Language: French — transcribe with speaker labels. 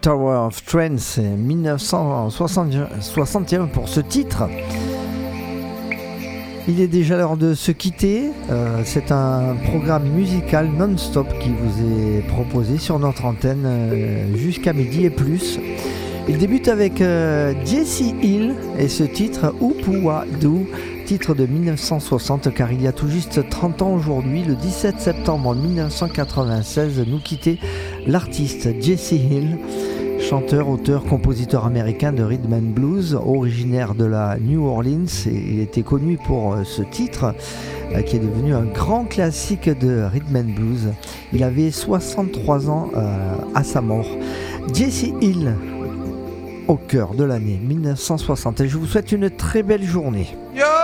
Speaker 1: Tower of Trance, 1961 pour ce titre. Il est déjà l'heure de se quitter. C'est un programme musical non-stop qui vous est proposé sur notre antenne jusqu'à midi et plus. Il débute avec Jesse Hill et ce titre Upua Do, titre de 1960, car il y a tout juste 30 ans aujourd'hui, le 17 septembre 1996, nous quittait l'artiste Jesse Hill, chanteur, auteur, compositeur américain de rhythm and blues, originaire de la New Orleans, et il était connu pour ce titre qui est devenu un grand classique de rhythm and blues. Il avait 63 ans à sa mort. Jesse Hill, au cœur de l'année 1960, et je vous souhaite une très belle journée.
Speaker 2: Yo!